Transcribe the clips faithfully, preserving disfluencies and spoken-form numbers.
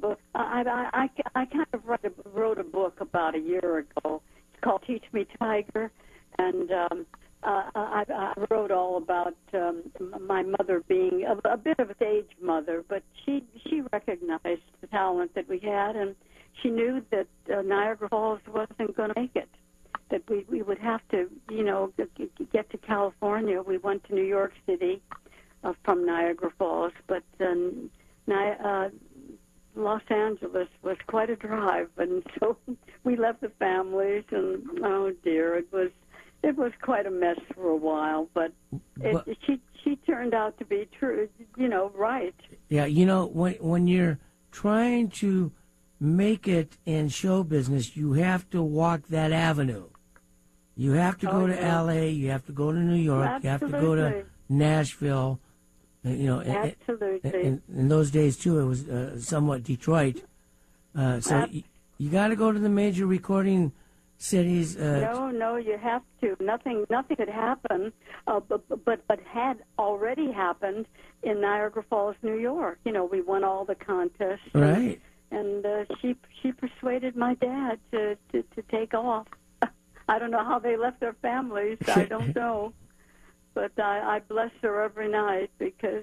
Well, I, I, I, I kind of wrote a, wrote a book about a year ago. It's called Teach Me Tiger, and um, uh, I, I wrote all about um, my mother being a, a bit of a stage mother, but she she recognized the talent that we had, and she knew that uh, Niagara Falls wasn't going to make it, that we, we would have to, you know, get to California. We went to New York City uh, from Niagara Falls, but um, Ni- uh, Los Angeles was quite a drive, and so we left the families, and oh dear, it was it was quite a mess for a while. But it, well, she she turned out to be true, you know, right. Yeah, you know, when when you're trying to make it in show business, you have to walk that avenue. You have to go oh, to yeah. L A. You have to go to New York. Absolutely. You have to go to Nashville. You know, Absolutely. In, in those days too, it was uh, somewhat Detroit. Uh, so Ab- you, you got to go to the major recording cities. Uh, no, no, you have to. Nothing, nothing could happen, uh, but, but but had already happened in Niagara Falls, New York. You know, we won all the contests. Right. And, and uh, she she persuaded my dad to, to, to take off. I don't know how they left their families. I don't know. But I, I bless her every night because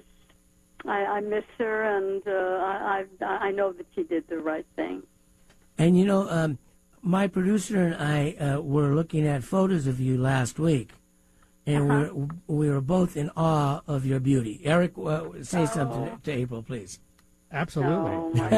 I, I miss her, and uh, I, I I know that she did the right thing. And, you know, um, my producer and I uh, were looking at photos of you last week, and Uh-huh. we, were, we were both in awe of your beauty. Eric, uh, say Oh. something to April, please. Absolutely. Oh, my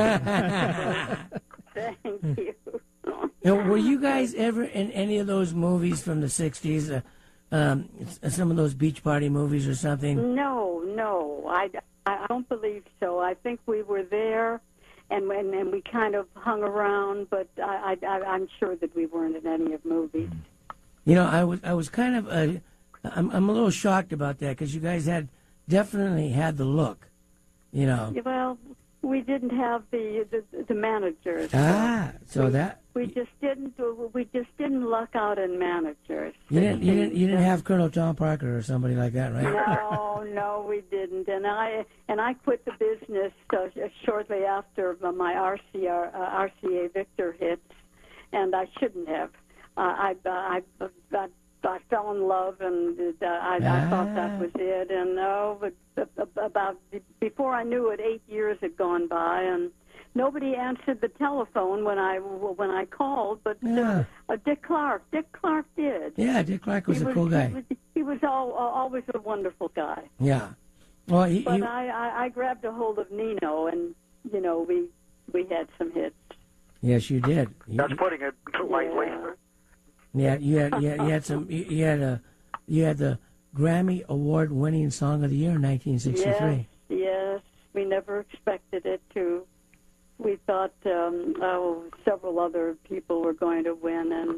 God. Thank you. Now, were you guys ever in any of those movies from the sixties, uh, um, some of those beach party movies or something? No, no, I, I don't believe so. I think we were there, and and, and we kind of hung around, but I, I, I'm sure that we weren't in any of movies. You know, I was I was kind of uh, I'm I'm a little shocked about that because you guys had definitely had the look, you know. Well, we didn't have the the, the managers. Ah, so we, that we just didn't we just didn't luck out in managers. you didn't you didn't you didn't have Colonel Tom Parker or somebody like that, right? No, no, we didn't. And I and I quit the business uh, shortly after my R C R, uh, R C A Victor hits, and I shouldn't have. Uh, I, I, I, I fell in love, and uh, I, I thought that was it. And oh, but about before I knew it, eight years had gone by, and nobody answered the telephone when I when I called. But Yeah. uh, uh, Dick Clark, Dick Clark did. Yeah, Dick Clark was He a was, cool guy. He was, he was all, always a wonderful guy. Yeah. Well, he, But he, I, I, I grabbed a hold of Nino, and you know we we had some hits. yes, you did. You, That's putting it lightly. Yeah. yeah, you had you had, you had some you, you had a you had the Grammy Award winning Song of the Year in nineteen sixty-three. Yes, yes, we never expected it to. We thought um, oh, several other people were going to win, and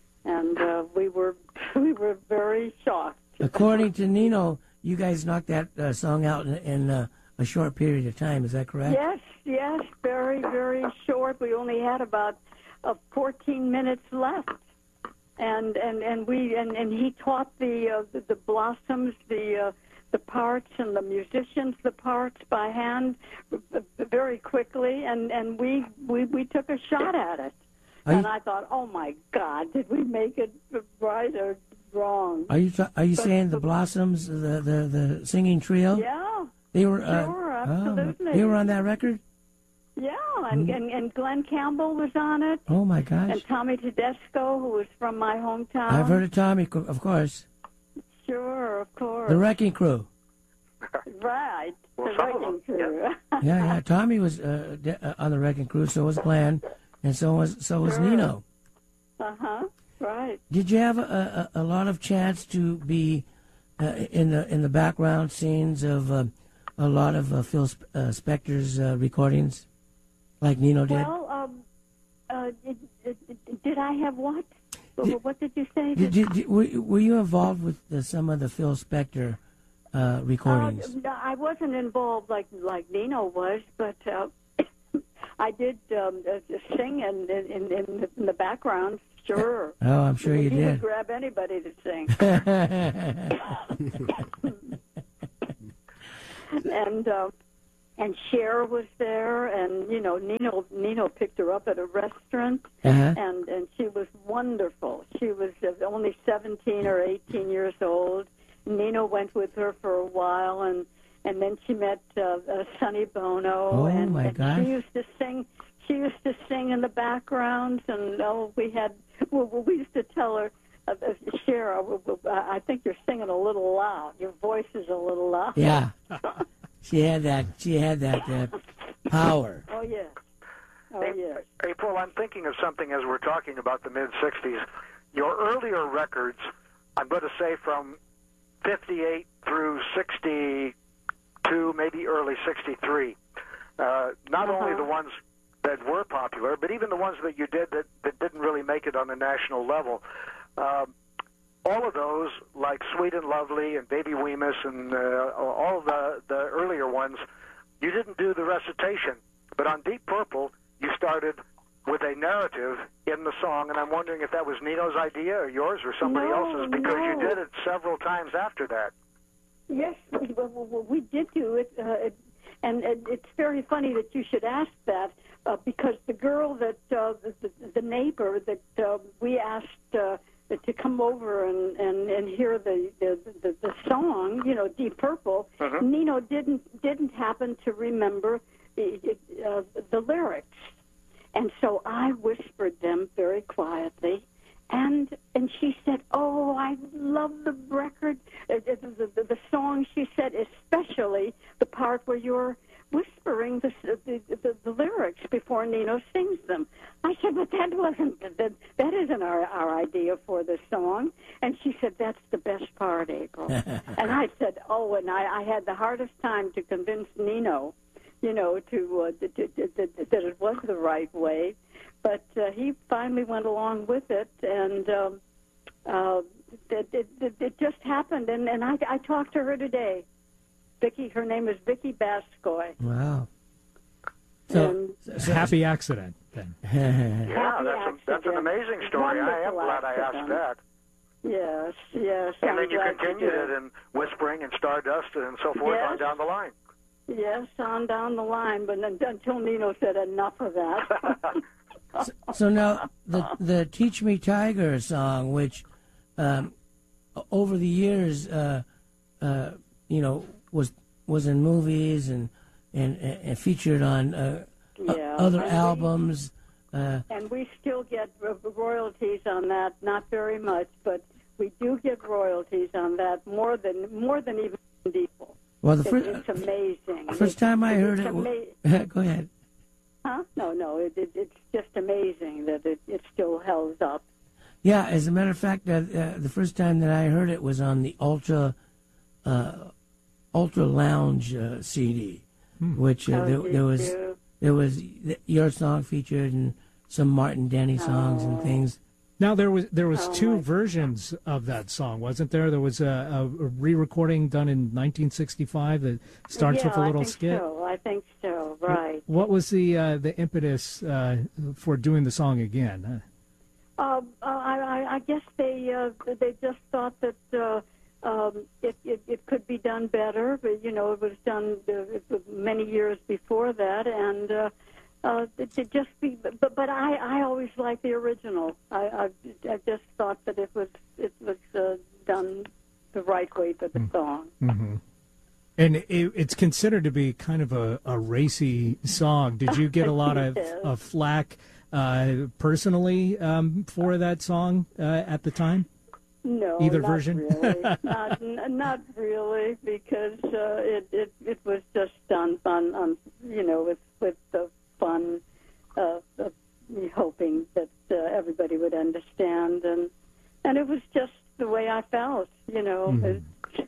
and uh, we were we were very shocked. According to Nino, you guys knocked that uh, song out in, in uh, a short period of time. Is that correct? Yes, yes, very, very short. We only had about uh, fourteen minutes left, and and, and we and, and he taught the uh, the, the Blossoms the uh, the parts and the musicians the parts by hand very quickly, and and we we, we took a shot at it. Are And you, I thought, oh my God, did we make it right or wrong? are you are you But- saying the Blossoms, the the, the singing trio? Yeah, They were uh, sure, oh, absolutely. they were on that record. yeah, and, and and Glenn Campbell was on it. Oh my gosh! And Tommy Tedesco, who was from my hometown. I've heard of Tommy, co- of course. Sure, of course. The Wrecking Crew. Right. Well, the some of Wrecking them, Crew. Yeah, yeah. Tommy was uh, de- uh, on the Wrecking Crew. So was Glenn, and so was so was Sure. Nino. Uh-huh. Right. Did you have a, a, a lot of chance to be uh, in the in the background scenes of uh, a lot of uh, Phil Sp- uh, Spector's uh, recordings, like Nino did? Well, um, uh, did, did, did I have what? Did- what did you say? Did, did, did, were, were you involved with the, some of the Phil Spector uh, recordings? Uh, no, I wasn't involved like like Nino was, but uh, I did um, uh, sing in in, in, in the- in the background. Sure. Oh, I'm sure you he did. would grab anybody to sing. and uh, and Cher was there, and you know Nino Nino picked her up at a restaurant, Uh-huh. and and she was wonderful. She was uh, only seventeen or eighteen years old. Nino went with her for a while, and and then she met uh, uh, Sonny Bono, Oh, and, my and gosh. she used to sing. She used to sing in the background, and oh, we had well, we used to tell her. Uh, Cher, I think you're singing a little loud. Your voice is a little loud. Yeah. She had that. She had that uh, power. Oh yes. Oh Hey, yes. April, I'm thinking of something as we're talking about the mid sixties. Your earlier records, I'm going to say from fifty-eight through sixty-two, maybe early sixty-three. Uh, not Uh-huh. only the ones that were popular, but even the ones that you did that, that didn't really make it on a national level. Um, all of those, like Sweet and Lovely and Baby Wemyss and uh, all the, the earlier ones, you didn't do the recitation. But on Deep Purple, you started with a narrative in the song, and I'm wondering if that was Nino's idea or yours or somebody No, else's, because no. you did it several times after that. Yes, we, we, we did do it, uh, it and, and it's very funny that you should ask that uh, because the girl that uh, the, the, the neighbor that uh, we asked uh, to come over and, and, and hear the, the, the, the song, you know, Deep Purple, Mhm. Nino didn't didn't happen to remember the, uh, the lyrics, and so I whispered them very quietly. And and she said, "Oh, I love the record, uh, the, the, the song." She said, especially the part where you're whispering the, the the the lyrics before Nino sings them. I said, "But that wasn't that that isn't our our idea for the song." And she said, "That's the best part, April." And I said, "Oh," and I, I had the hardest time to convince Nino, you know, to, uh, to, to, to, to that it was the right way. But uh, he finally went along with it, and um, uh, it, it, it, it just happened. And, and I, I talked to her today. Vicky, her name is Vicky Bascoy. Wow. So, And so Happy accident, then. Yeah, Happy that's, a, that's an accident. amazing story. I am Wonderful glad I asked accident. that. yes, yes. And I'm then you glad continued did. it in Whispering and Stardust and so forth Yes. on down the line. Yes, on down the line, but then, until Nino said enough of that. so now the the Teach Me Tiger song, which um, over the years, uh, uh, you know, was was in movies and and, and featured on uh, Yeah, other and we- albums. Uh, And we still get ro- royalties on that, not very much, but we do get royalties on that more than more than even Diesel. well, the It, first it's amazing. first It's- time I heard it's it. ama- wa- Go ahead. huh? No, no, it, it, it's just amazing that it, it still holds up. Yeah, as a matter of fact, uh, uh, the first time that I heard it was on the Ultra uh, Ultra Lounge uh, C D, which uh, Oh, there, did there was you? there was th- your song featured and some Martin Denny songs and things. Now there was there was Oh, two my- versions of that song, wasn't there? There was a, a, a re-recording done in nineteen sixty-five that starts yeah, with a little I think skit. So. I think so. Right. What was the uh, the impetus uh, for doing the song again? Uh, I, I, I guess they uh, they just thought that uh, um, it, it it could be done better. But you know, it was done uh, many years before that, and uh, uh, it, it just be. But but I, I always liked the original. I, I I just thought that it was it was uh, done the right way for the song. Mm-hmm. And it, it's considered to be kind of a, a racy song. Did you get a lot of, Yes. of flack uh, personally um, for that song uh, at the time? No, Either not version? really. not, n- not really, because uh, it, it it was just done on, on you know with with the fun, uh, of hoping that uh, everybody would understand, and and it was just the way I felt, you know. Mhm.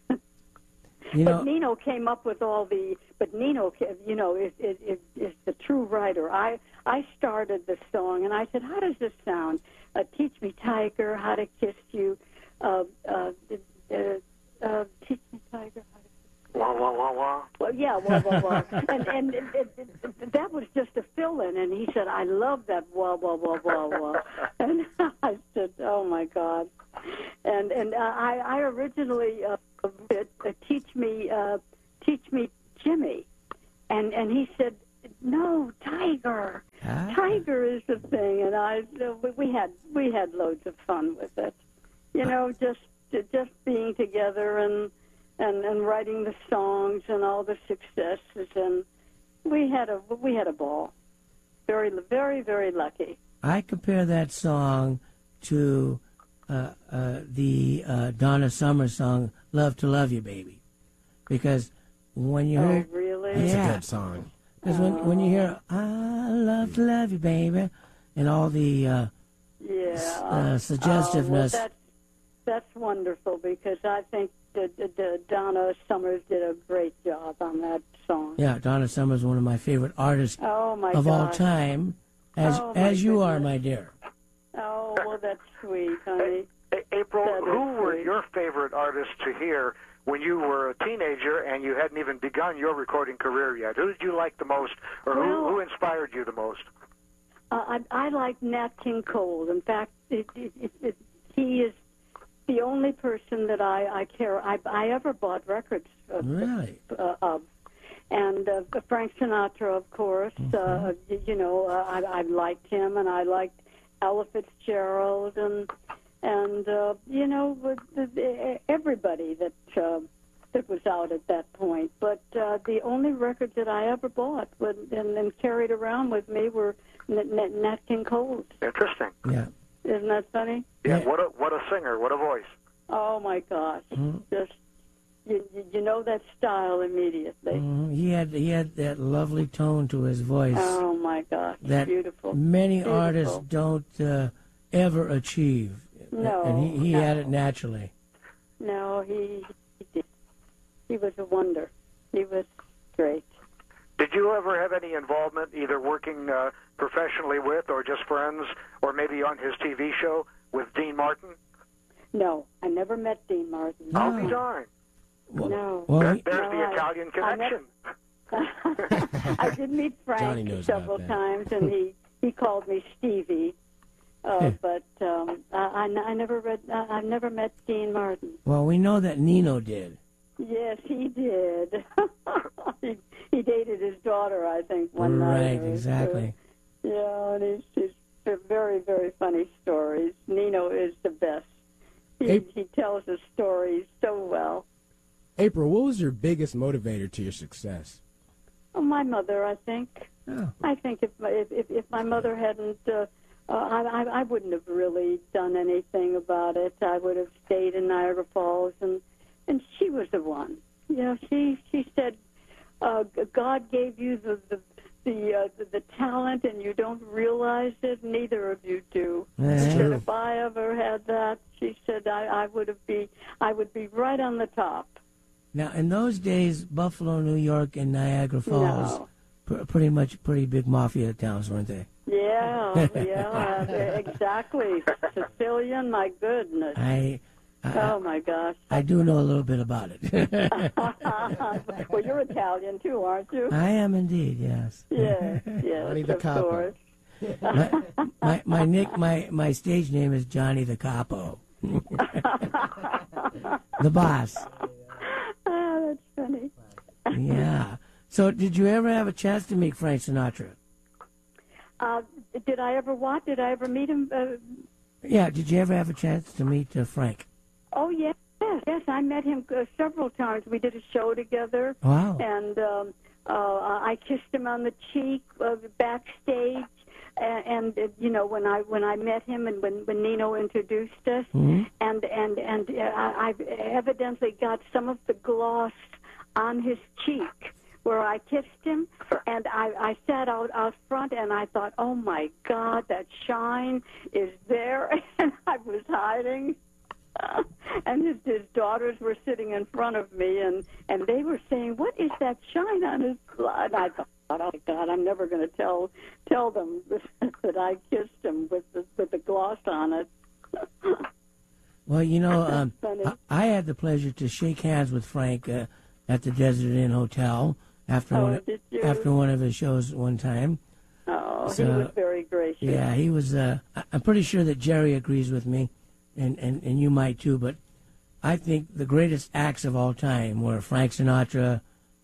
You But know, Nino came up with all the. But Nino, ca- you know, is, is, is, is the true writer. I I started the song, and I said, "How does this sound? Uh, Teach me, Tiger, how to kiss you. Uh, uh, uh, uh, teach me, Tiger, how to." Wah, wah, wah, wah. Well, yeah, wah wah wah, and and it, it, it, that was just a fill-in. And he said, "I love that wah wah wah wah wah," and I said, "Oh my God!" And and uh, I I originally uh, it, uh, teach me uh, teach me Jimmy, and and he said, "No, Tiger, Ah. Tiger is the thing." And I, we- we had we had loads of fun with it, you know, just just being together and and and writing the songs and all the successes, and we had a we had a ball. Very very very lucky. I compare that song to uh, uh, the uh, Donna Summer song "Love to Love You, Baby," because when you Oh, hear really? It's Yeah. a good song. because when when you hear "I love to love you, baby," and all the uh, Yeah. uh, suggestiveness. Oh, well, that's that's wonderful because I think that that- that Donna Summers did a great job on that song. Yeah, Donna Summer is one of my favorite artists Oh my of all gosh. time, as Oh, my as you are, goodness. my dear. Oh well, that's sweet, honey. A- April, That is who were sweet. your favorite artists to hear when you were a teenager and you hadn't even begun your recording career yet? Who did you like the most, or Well- who, who inspired you the most? Uh, I, I like Nat King Cole. In fact, it, it, it, it, he is the only person that I, I care I, I ever bought records of. Really? Uh, of. And uh, Frank Sinatra, of course. Uh, you, you know, uh, I, I liked him, and I liked Ella Fitzgerald, and and uh, you know, with the, the, everybody that uh, that was out at that point. But uh, the only records that I ever bought with, and, and carried around with me were Nat, Nat, Nat King Cole's. Interesting. Yeah. Isn't that funny? Yeah, Yeah. what a what a singer, what a voice. Oh my gosh! Mhm. Just you, you- you know that style immediately. Mhm. He had he had that lovely tone to his voice Oh my gosh! that Beautiful. many Beautiful. artists don't uh, ever achieve. No, and he, he no. had it naturally. No, he, he did. He was a wonder. He was great. Did you ever have any involvement, either working uh, professionally with, or just friends, or maybe on his T V show with Dean Martin? No, I never met Dean Martin. No. I'll be darned. Well, No. well, There, he- there's No, the I- Italian I never- connection. I did meet Johnny Frank knows several about that. times, and he, he called me Stevie. Uh, but um, I, I, I never read. I, I've never met Dean Martin. well, we know that Nino did. Yes, he did. he, he dated his daughter, I think, one night. Right, or two. exactly. Yeah, and he's, he's very, very funny stories. Nino is the best. He, Hey. he tells his stories so well. April, what was your biggest motivator to your success? Oh, my mother, I think. Oh. I think if my, if, if, if my mother hadn't, uh, uh, I, I I wouldn't have really done anything about it. I would have stayed in Niagara Falls, and and she was the one. You know, she she said, uh, God gave you the the the, uh, the the talent, and you don't realize it. Neither of you do. Yeah. She said, if I ever had that, she said, I, I would have be I would be right on the top. Now, in those days, Buffalo, New York, and Niagara Falls, No. pr- pretty much pretty big mafia towns, weren't they? Yeah, yeah, exactly. Sicilian, my goodness. I, I, Oh my gosh. I do know a little bit about it. Well, you're Italian too, aren't you? I am indeed, yes. Yes, yes, Johnny the of Capo. course. my, my my nick my my stage name is Johnny the Capo, the boss. Ah, that's funny. Yeah. So, did you ever have a chance to meet Frank Sinatra? Uh, did I ever what? Did I ever meet him? Uh, Yeah. Did you ever have a chance to meet uh, Frank? oh yes, yes, yes. I met him uh, several times. We did a show together, Wow. and um, uh, I kissed him on the cheek uh, backstage. And, and uh, you know, when I when I met him, and when, when Nino introduced us, Mhm. and and and uh, I, I've evidently got some of the gloss on his cheek where I kissed him, and I, I sat out out front, and I thought, oh my God, that shine is there, and I was hiding. And his, his daughters were sitting in front of me, and, and they were saying, what is that shine on his blood? I thought, oh my God, I'm never going to tell tell them that I kissed him with the, with the gloss on it. Well, you know, um, Funny. I, I had the pleasure to shake hands with Frank uh, at the Desert Inn Hotel after Oh, one did you? after one of his shows one time. Oh, he So- was very gracious. Yeah, he was. Uh, I- I'm pretty sure that Jerry agrees with me, and, and, and you might too. But I think the greatest acts of all time were Frank Sinatra,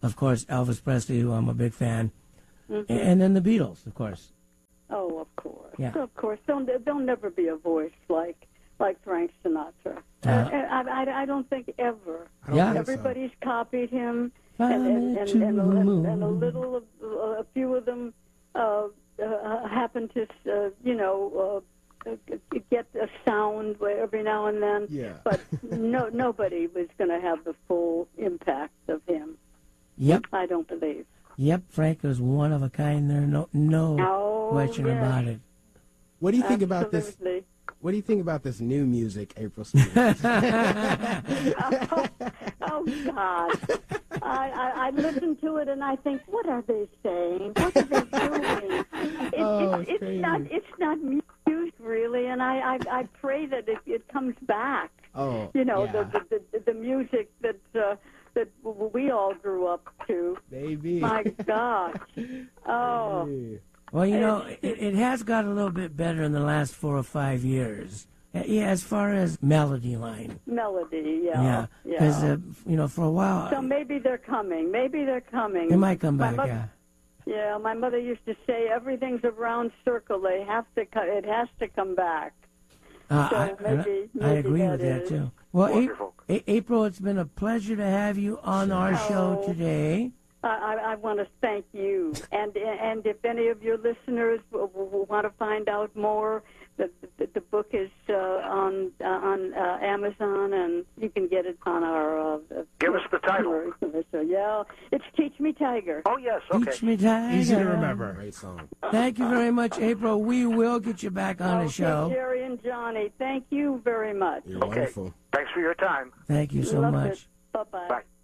of course, Elvis Presley, who I'm a big fan, Mm-hmm. and then the Beatles, of course. Oh, of course. Yeah. Of course. There'll, there'll never be a voice like like Frank Sinatra. Uh, I, I, I don't think ever. I don't Yeah. think so. Everybody's copied him, Fly and and, me and, to and, the a, and, moon. and a little, of, a few of them, uh, uh, happen to, uh, you know, uh, get a sound every now and then. Yeah. But no, nobody was going to have the full impact of him. Yep, I don't believe. yep. Frank was one of a kind. There, no, no Oh, question yes. about it. What do you think about this? Absolutely. What do you think about this new music, April Stevens? oh, oh, God. I, I, I listen to it and I think, what are they saying? What are they doing? It, Oh, it's, it's it's not. crazy. It's not music really, and I, I, I pray that it, it comes back. Oh, You know, yeah. the, the the the music that uh, that we all grew up to. Baby. My gosh. Oh. Hey. Well, you know, it, it has got a little bit better in the last four or five years. Uh, Yeah, as far as melody line. Melody, Yeah, yeah. because uh, you know, for a while, So maybe they're coming. Maybe they're coming. it might come My back. mother- Yeah. Yeah, my mother used to say everything's a round circle. They have to. co- It has to come back. Uh, So I, I- maybe- I maybe agree that with that is. too. Well, A- Wonderful. A- April, it's been a pleasure to have you on our show Oh. today. I, I, I want to thank you, and and if any of your listeners w- w- want to find out more, the the, the book is uh, on uh, on uh, Amazon, and you can get it on our. Uh, Give us the title. So, yeah, it's Teach Me Tiger. Oh, yes, okay. Teach me Tiger. Easy to remember. Great song. Thank you very much, April. We will get you back on the Okay, show. Jerry and Johnny, thank you very much. You're Okay. wonderful. Thanks for your time. Thank you so Love much. it. Bye bye. Bye.